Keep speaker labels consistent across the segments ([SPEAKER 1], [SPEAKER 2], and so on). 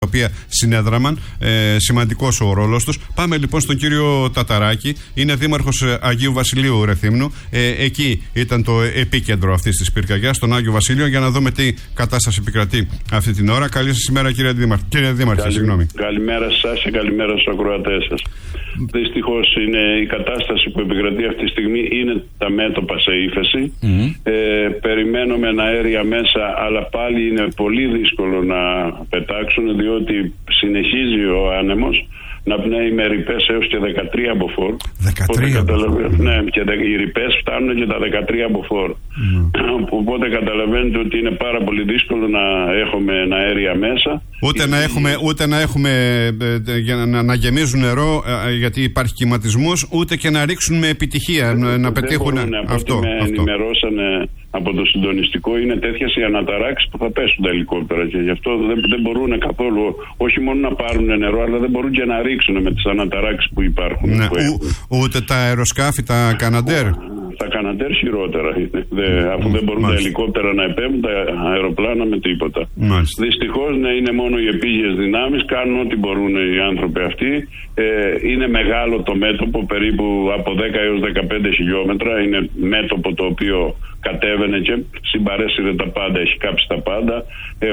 [SPEAKER 1] τα οποία συνέδραμαν, σημαντικός ο ρόλος τους. Πάμε λοιπόν στον κύριο Ταταράκη, είναι δήμαρχος Αγίου Βασιλείου Ρεθύμνου. Εκεί ήταν το επίκεντρο αυτής της πυρκαγιάς, στον Άγιο Βασίλειο, για να δούμε τι κατάσταση επικρατεί αυτή την ώρα. Καλή σας ημέρα, κύριε Δήμαρχε.
[SPEAKER 2] Καλημέρα σας και καλημέρα στους ακροατές σας. Δυστυχώς η κατάσταση που επικρατεί αυτή τη στιγμή είναι τα μέτωπα σε ύφεση. Περιμένουμε αέρια μέσα, αλλά πάλι είναι πολύ δύσκολο να πετάξουν, διότι συνεχίζει ο άνεμος να πνέει με ρηπές έως και 13 μποφόρ.
[SPEAKER 1] 13
[SPEAKER 2] Ναι, και οι ρηπές φτάνουν και τα 13 voir. Οπότε καταλαβαίνετε ότι είναι πάρα πολύ δύσκολο να έχουμε αέρια μέσα.
[SPEAKER 1] Ούτε να έχουμε για να γεμίζουν νερό, γιατί υπάρχει κυματισμός, ούτε και να ρίξουν με επιτυχία, να πετύχουν αυτό.
[SPEAKER 2] Με ενημερώσανε από το συντονιστικό, είναι τέτοιες οι αναταράξεις που θα πέσουν τα ελικόπτερα και γι' αυτό δεν μπορούν καθόλου, όχι μόνο να πάρουν νερό, αλλά δεν μπορούν και να ρίξουν με τις αναταράξεις που υπάρχουν.
[SPEAKER 1] Ναι, ούτε τα αεροσκάφη, τα Καναντέρ.
[SPEAKER 2] Τα Καναντέρ χειρότερα είναι. Αφού δεν μπορούν τα ελικόπτερα να επέμβουν, τα αεροπλάνα με τίποτα. Δυστυχώς είναι μόνο οι επίγειες δυνάμεις, κάνουν ό,τι μπορούν οι άνθρωποι αυτοί. Είναι μεγάλο το μέτωπο, περίπου από 10 έως 15 χιλιόμετρα. Είναι μέτωπο το οποίο κατέβαινε και συμπαρέσυρε τα πάντα, έχει κάψει τα πάντα.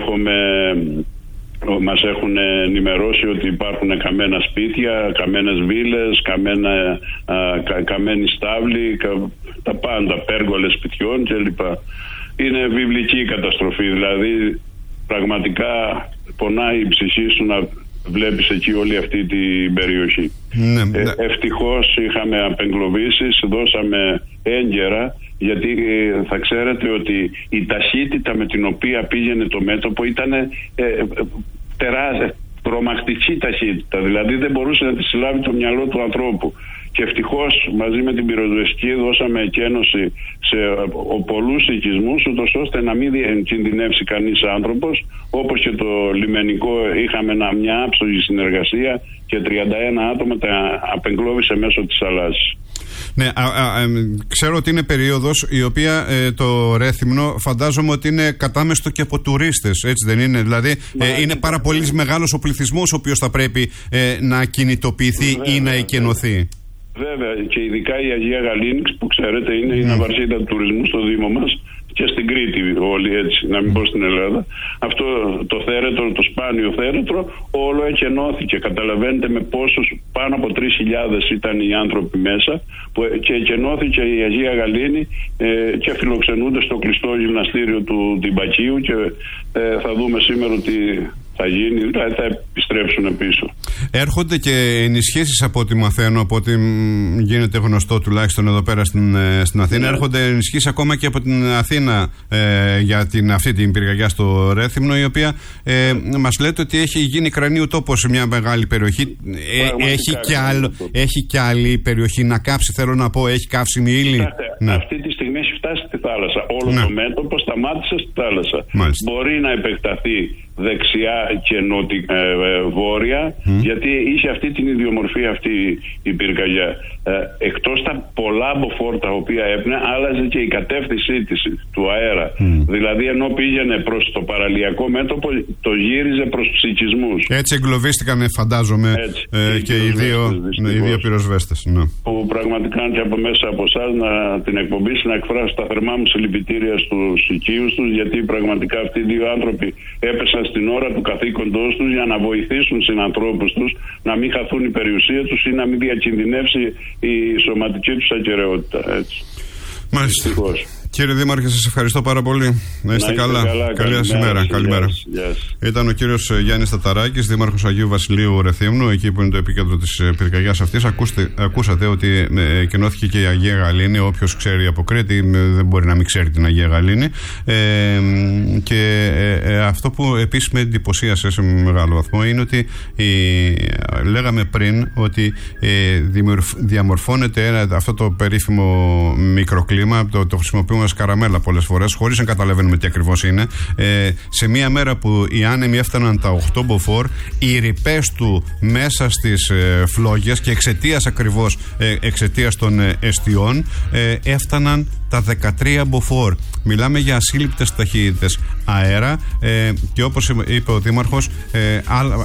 [SPEAKER 2] Μας έχουν ενημερώσει ότι υπάρχουν καμένα σπίτια, καμένες βίλες, καμένοι στάβλοι, τα πάντα, πέργολες σπιτιών κλπ. Είναι βιβλική η καταστροφή, δηλαδή πραγματικά πονάει η ψυχή σου να βλέπεις εκεί όλη αυτή την περιοχή. Ευτυχώς είχαμε απεγκλωβίσεις, δώσαμε έγκαιρα, γιατί θα ξέρετε ότι η ταχύτητα με την οποία πήγαινε το μέτωπο ήταν τεράστια, τρομακτική ταχύτητα, δηλαδή δεν μπορούσε να τη συλλάβει το μυαλό του ανθρώπου. Και ευτυχώς μαζί με την πυροσβεστική δώσαμε εκένωση σε πολλούς οικισμούς, ούτως ώστε να μην κινδυνεύσει κανείς άνθρωπος. Όπως και το λιμενικό είχαμε μια άψογη συνεργασία και 31 άτομα τα απεγκλώβησε μέσω της θαλάσσης.
[SPEAKER 1] Ναι, ξέρω ότι είναι περίοδος η οποία το Ρέθυμνο φαντάζομαι ότι είναι κατάμεστο και από τουρίστες, έτσι δεν είναι? Δηλαδή είναι πάρα πολύ μεγάλος ο πληθυσμός ο οποίος θα πρέπει να κινητοποιηθεί ή να εκενωθεί.
[SPEAKER 2] Βέβαια, και ειδικά η Αγία Γαλήνη, που ξέρετε είναι η ναυαρχίδα του τουρισμού στο Δήμο μας και στην Κρήτη όλοι, έτσι, να μην πω στην Ελλάδα. Αυτό το θέρετρο, το σπάνιο θέρετρο, όλο εκενώθηκε. Καταλαβαίνετε με πόσους, πάνω από 3.000 ήταν οι άνθρωποι μέσα, και εκενώθηκε η Αγία Γαλήνη και φιλοξενούνται στο κλειστό γυμναστήριο του Τυμπακίου και θα δούμε σήμερα ότι θα γίνει, δηλαδή θα επιστρέψουν πίσω. Έρχονται και ενισχύσεις από ό,τι μαθαίνω, από ό,τι γίνεται γνωστό τουλάχιστον εδώ πέρα στην Αθήνα. Ναι. Έρχονται ενισχύσεις ακόμα και από την Αθήνα για αυτή την πυρκαγιά στο Ρέθυμνο, η οποία μας λέτε ότι έχει γίνει κρανίου τόπος σε μια μεγάλη περιοχή. Έχει και άλλη περιοχή να κάψει, θέλω να πω, έχει καύσιμη ύλη. Ναι. Αυτή τη στιγμή έχει φτάσει στη θάλασσα. Όλο το μέτωπο σταμάτησε στη θάλασσα. Μάλιστα. Μπορεί να επεκταθεί δεξιά και βόρεια, γιατί είχε αυτή την ιδιομορφία αυτή η πυρκαγιά. Εκτός τα πολλά μποφόρ τα οποία έπνε, άλλαζε και η κατεύθυνσή της του αέρα. Δηλαδή ενώ πήγαινε προς το παραλιακό μέτωπο, το γύριζε προς τους οικισμούς. Έτσι εγκλωβίστηκαν, φαντάζομαι, και οι δύο πυροσβέστες. Ναι. Που πραγματικά και από μέσα από εσάς την εκπομπή να εκφράσω τα θερμά μου συλληπιτήρια στους οικείους τους, γιατί πραγματικά αυτοί οι δύο άνθρωποι έπεσαν στην ώρα του καθήκοντός τους για να βοηθήσουν συνανθρώπους τους να μην χαθούν η περιουσία τους ή να μην διακινδυνεύσει η σωματική τους ακεραιότητα. Έτσι. Μάλιστα. Κύριε Δήμαρχε, σας ευχαριστώ πάρα πολύ. Να είστε καλά. Καλή σας ημέρα. Καλημέρα. Ήταν ο κύριος Γιάννης Ταταράκης, Δήμαρχος Αγίου Βασιλείου Ρεθύμνου, εκεί που είναι το επίκεντρο της πυρκαγιάς αυτής. Ακούσατε ότι κενώθηκε και η Αγία Γαλήνη. Όποιος ξέρει από Κρήτη δεν μπορεί να μην ξέρει την Αγία Γαλήνη. Και αυτό που επίσης με εντυπωσίασε σε μεγάλο βαθμό είναι ότι λέγαμε πριν ότι διαμορφώνεται αυτό το περίφημο μικροκλίμα, το χρησιμοποιούμε ως καραμέλα πολλές φορές, χωρίς να καταλαβαίνουμε τι ακριβώς είναι. Σε μία μέρα που οι άνεμοι έφταναν τα 8 μποφόρ, οι ρηπές του μέσα στις φλόγες και εξαιτίας των εστιών έφταναν τα 13 μποφόρ. Μιλάμε για ασύλληπτες ταχύτητες αέρα και όπως είπε ο Δήμαρχος,